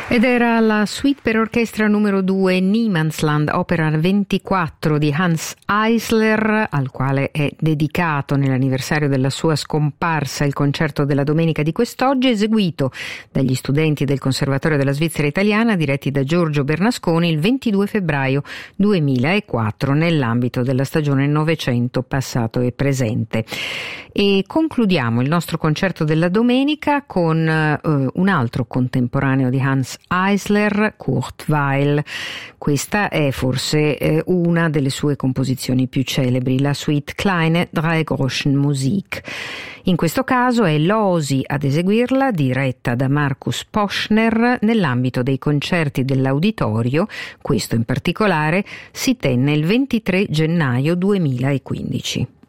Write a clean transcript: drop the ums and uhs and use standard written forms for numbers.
Ed era la suite per orchestra numero 2 Niemandsland, opera 24 di Hanns Eisler, al quale è dedicato nell'anniversario della sua scomparsa il concerto della domenica di quest'oggi, eseguito dagli studenti del Conservatorio della Svizzera Italiana diretti da Giorgio Bernasconi il 22 febbraio 2004 nell'ambito della stagione Novecento passato e presente. E concludiamo il nostro concerto della domenica con un altro contemporaneo di Hanns Eisler, Kurt Weill. Questa è forse una delle sue composizioni più celebri, la suite Kleine Dreigroschen-Musik. In questo caso è l'Osi ad eseguirla, diretta da Markus Poschner, nell'ambito dei concerti dell'Auditorio. Questo in particolare si tenne il 23 gennaio 2015.